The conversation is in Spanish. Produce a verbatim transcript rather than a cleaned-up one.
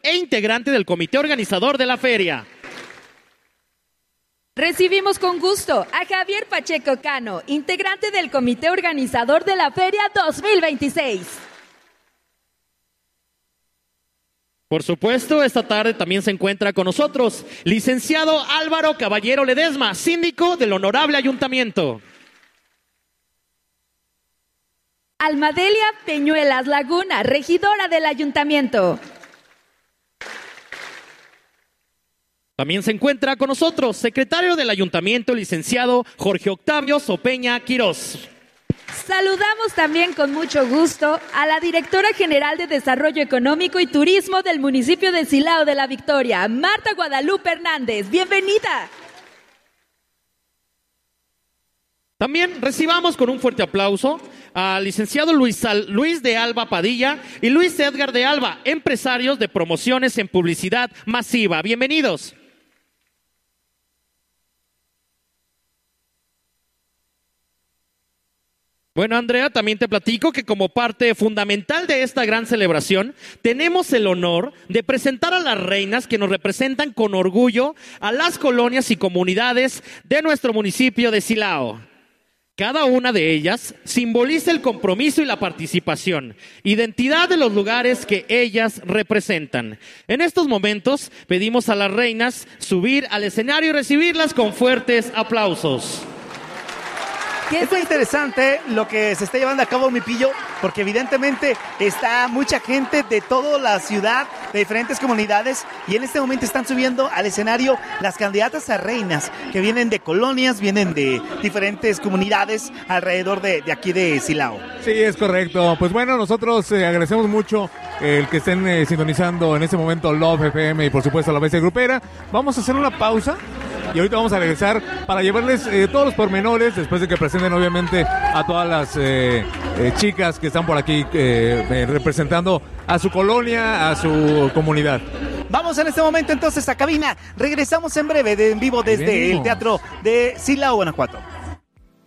e integrante del comité organizador de la feria. Recibimos con gusto a Javier Pacheco Cano, integrante del comité organizador de la feria dos mil veintiséis. Por supuesto, esta tarde también se encuentra con nosotros licenciado Álvaro Caballero Ledesma, síndico del Honorable Ayuntamiento. Almadelia Peñuelas Laguna, regidora del Ayuntamiento. También se encuentra con nosotros secretario del Ayuntamiento, licenciado Jorge Octavio Sopeña Quirós. Saludamos también con mucho gusto a la directora general de Desarrollo Económico y Turismo del municipio de Silao de la Victoria, Marta Guadalupe Hernández. ¡Bienvenida! También recibamos con un fuerte aplauso al licenciado Luis, Al, Luis de Alba Padilla y Luis Edgar de Alba, empresarios de promociones en publicidad masiva. Bienvenidos. Bueno, Andrea, también te platico que como parte fundamental de esta gran celebración, tenemos el honor de presentar a las reinas que nos representan con orgullo a las colonias y comunidades de nuestro municipio de Silao. Cada una de ellas simboliza el compromiso y la participación, identidad de los lugares que ellas representan. En estos momentos pedimos a las reinas subir al escenario y recibirlas con fuertes aplausos. Es muy interesante lo que se está llevando a cabo, mi pillo, porque evidentemente está mucha gente de toda la ciudad, de diferentes comunidades, y en este momento están subiendo al escenario las candidatas a reinas que vienen de colonias, vienen de diferentes comunidades alrededor de, de aquí de Silao. Sí, es correcto. Pues bueno, nosotros eh, agradecemos mucho el que estén eh, sintonizando en este momento Love F M y por supuesto la Bestia Grupera. Vamos a hacer una pausa y ahorita vamos a regresar para llevarles eh, todos los pormenores después de que presenten obviamente a todas las eh, eh, chicas que están por aquí eh, eh, representando a su colonia, a su comunidad. Vamos en este momento entonces a cabina. Regresamos en breve de en vivo desde el Teatro de Silao, Guanajuato.